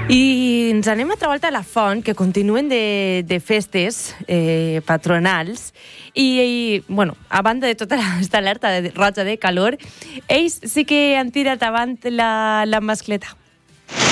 I ens anem a treballar a la Font, que continuen de festes patronals, i bueno, a banda de tota aquesta alerta roja de calor, ells sí que han tirat avant la mascleta.